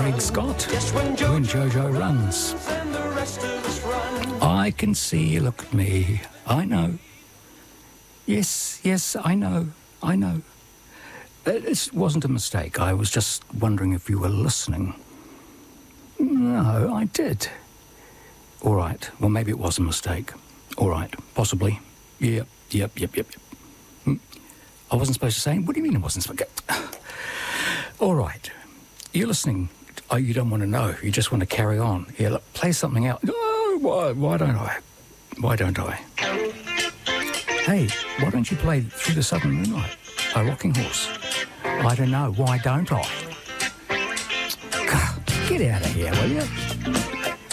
Craig Scott, when Jojo runs. I can see you look at me. I know. Yes, I know. It wasn't a mistake. I was just wondering if you were listening. No, I did. All right. Well, maybe it was a mistake. All right. Possibly. Yep. I wasn't supposed to say. What do you mean I wasn't supposed to? All right. You're listening. Oh, you don't want to know. You just want to carry on. Yeah, look, play something out. Oh, why don't I? Why don't I? Hey, why don't you play Through the Southern Moonlight by Rocking Horse? I don't know. Why don't I? Get out of here, will you?